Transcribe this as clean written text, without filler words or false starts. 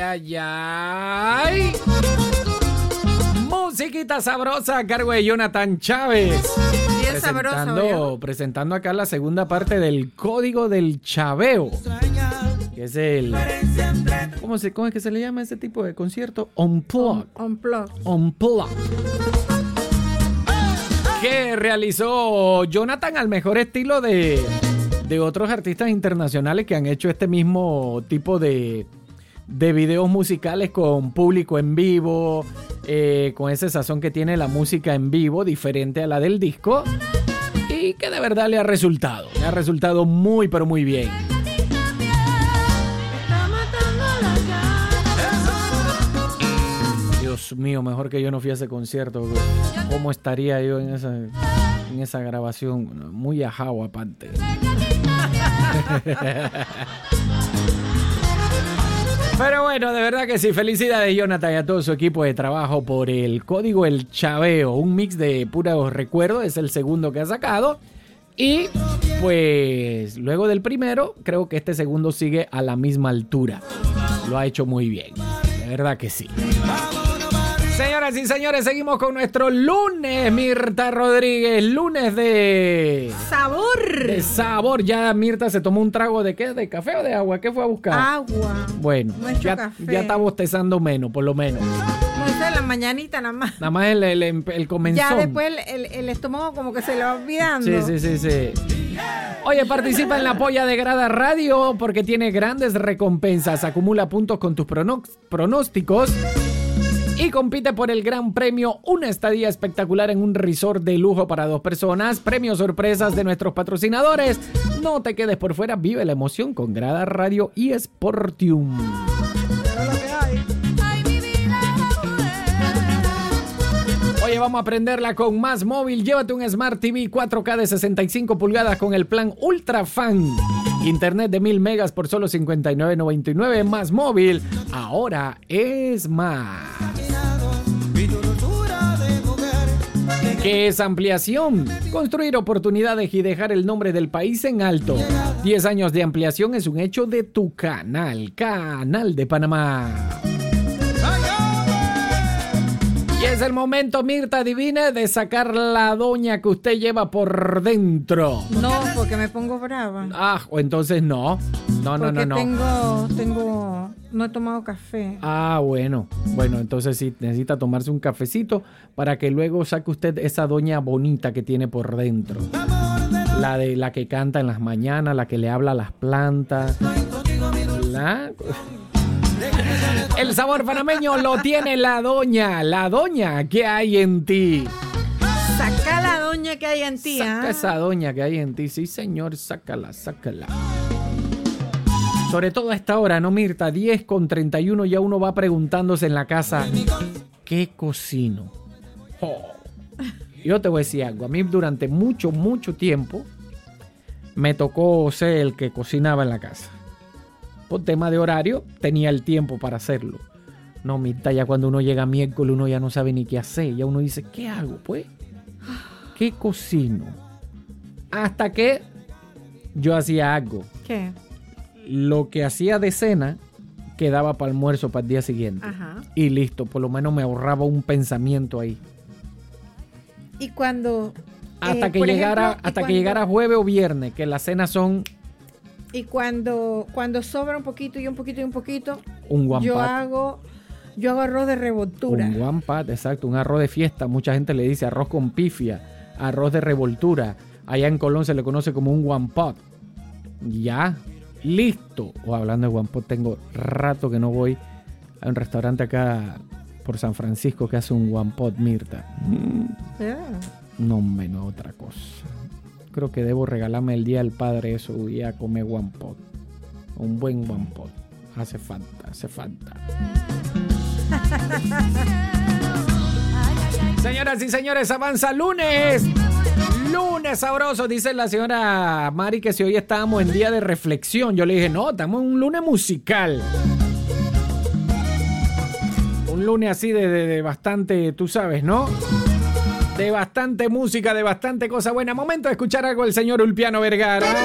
ay, ay. Musiquita sabrosa a cargo de Jonathan Chávez. Bien sabroso. Presentando acá la segunda parte del Código del Chaveo. Que es el... ¿Cómo es que se le llama ese tipo de concierto? Unplugged. Unplugged. Que realizó Jonathan al mejor estilo de otros artistas internacionales que han hecho este mismo tipo de videos musicales con público en vivo, con ese sazón que tiene la música en vivo, diferente a la del disco, y que de verdad le ha resultado muy pero muy bien. Dios mío, mejor que yo no fui a ese concierto. ¿Cómo estaría yo en esa grabación? Muy ajao aparte. Pero bueno, de verdad que sí, felicidades Jonathan y a todo su equipo de trabajo por el Código El Chaveo, un mix de puros recuerdos, es el segundo que ha sacado. Y pues luego del primero, creo que este segundo sigue a la misma altura. Lo ha hecho muy bien, de verdad que sí. Señoras y señores, seguimos con nuestro lunes, Mirta Rodríguez, lunes de... ¡Sabor! De sabor. Ya Mirta se tomó un trago ¿de qué? ¿De café o de agua? ¿Qué fue a buscar? Agua. Bueno, ya está bostezando menos, por lo menos. No, esa es la mañanita nada más. Nada más el comenzón. Ya después el estómago como que se le va olvidando. Sí. Oye, participa en la polla de Grada Radio porque tiene grandes recompensas. Acumula puntos con tus pronósticos. Y compite por el gran premio, una estadía espectacular en un resort de lujo para 2 personas, premios sorpresas de nuestros patrocinadores. No te quedes por fuera, vive la emoción con Grada Radio y Sportium. Oye, vamos a aprenderla con Más Móvil. Llévate un Smart TV 4K de 65 pulgadas con el plan Ultra Fan. Internet de 1000 megas por solo $59.99. Más Móvil, ahora es más. ¿Qué es ampliación? Construir oportunidades y dejar el nombre del país en alto. 10 años de ampliación es un hecho de tu canal, Canal de Panamá. Y es el momento, Mirta, adivine, de sacar la doña que usted lleva por dentro. No, porque me pongo brava. Ah, o entonces no. No. No he tomado café. Ah, bueno. Bueno, entonces sí, necesita tomarse un cafecito para que luego saque usted esa doña bonita que tiene por dentro. La que canta en las mañanas, la que le habla a las plantas. El sabor panameño lo tiene la doña que hay en ti. Saca la doña que hay en ti. Saca esa doña que hay en ti, sí señor, sácala. Sobre todo a esta hora, ¿no, Mirta? 10:31, ya uno va preguntándose en la casa, ¿qué cocino? Oh. Yo te voy a decir algo, a mí durante mucho tiempo me tocó ser el que cocinaba en la casa. Por tema de horario, tenía el tiempo para hacerlo. No, Mirta, ya cuando uno llega miércoles, uno ya no sabe ni qué hacer. Ya uno dice, ¿qué hago, pues? ¿Qué cocino? Hasta que yo hacía algo. ¿Qué? Lo que hacía de cena quedaba para almuerzo para el día siguiente. Ajá. Y listo, por lo menos me ahorraba un pensamiento ahí. Y cuando... Hasta que llegara jueves o viernes, que las cenas son... Y cuando sobra un poquito, un one yo pot. hago arroz de revoltura. Un one pot, exacto, un arroz de fiesta. Mucha gente le dice arroz con pifia, arroz de revoltura. Allá en Colón se le conoce como un one pot. Ya, listo. O hablando de one pot, tengo rato que no voy a un restaurante acá por San Francisco que hace un one pot, Mirta. Yeah. No, menos otra cosa. Creo que debo regalarme el Día del Padre eso y a comer one pot. Un buen one pot. Hace falta. Señoras y señores, avanza lunes. Lunes sabroso, dice la señora Mari que si hoy estábamos en día de reflexión. Yo le dije, no, estamos en un lunes musical. Un lunes así de bastante, tú sabes, ¿no? De bastante música, de bastante cosa buena. Momento de escuchar algo del señor Ulpiano Vergara.